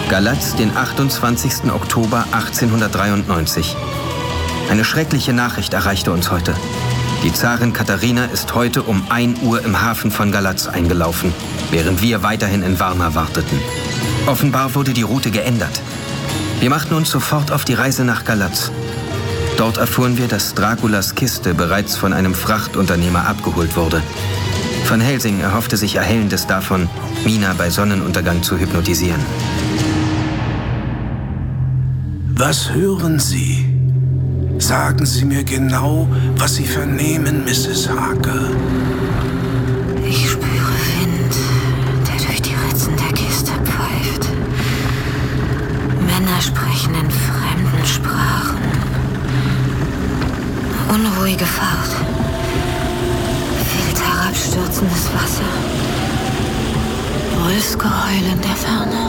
Galatz, den 28. Oktober 1893. Eine schreckliche Nachricht erreichte uns heute. Die Zarin Katharina ist heute um 1 Uhr im Hafen von Galatz eingelaufen, während wir weiterhin in Varna warteten. Offenbar wurde die Route geändert. Wir machten uns sofort auf die Reise nach Galatz. Dort erfuhren wir, dass Draculas Kiste bereits von einem Frachtunternehmer abgeholt wurde. Van Helsing erhoffte sich Erhellendes davon, Mina bei Sonnenuntergang zu hypnotisieren. Was hören Sie? Sagen Sie mir genau, was Sie vernehmen, Mrs. Harker. Ich spüre Wind, der durch die Ritzen der Kiste pfeift. Männer sprechen in fremden Sprachen. Unruhige Fahrt. Wild herabstürzendes Wasser. Wolfsgeheul in der Ferne.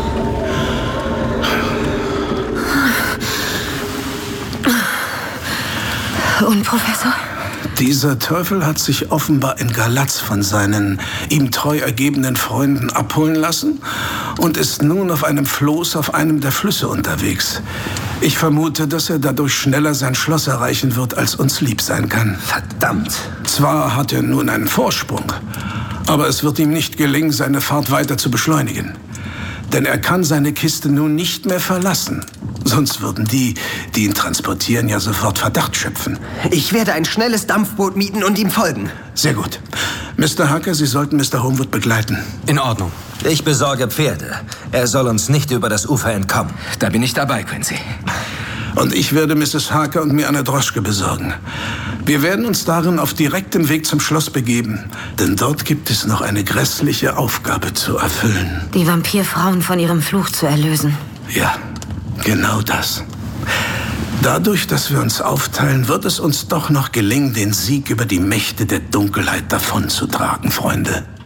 Und, Professor? Dieser Teufel hat sich offenbar in Galatz von seinen ihm treu ergebenen Freunden abholen lassen und ist nun auf einem Floß auf einem der Flüsse unterwegs. Ich vermute, dass er dadurch schneller sein Schloss erreichen wird, als uns lieb sein kann. Verdammt! Zwar hat er nun einen Vorsprung, aber es wird ihm nicht gelingen, seine Fahrt weiter zu beschleunigen. Denn er kann seine Kiste nun nicht mehr verlassen. Sonst würden die ihn transportieren, ja sofort Verdacht schöpfen. Ich werde ein schnelles Dampfboot mieten und ihm folgen. Sehr gut. Mr. Harker, Sie sollten Mr. Homewood begleiten. In Ordnung. Ich besorge Pferde. Er soll uns nicht über das Ufer entkommen. Da bin ich dabei, Quincy. Und ich werde Mrs. Harker und mir eine Droschke besorgen. Wir werden uns darin auf direktem Weg zum Schloss begeben. Denn dort gibt es noch eine grässliche Aufgabe zu erfüllen. Die Vampirfrauen von ihrem Fluch zu erlösen. Ja, genau das. Dadurch, dass wir uns aufteilen, wird es uns doch noch gelingen, den Sieg über die Mächte der Dunkelheit davonzutragen, Freunde.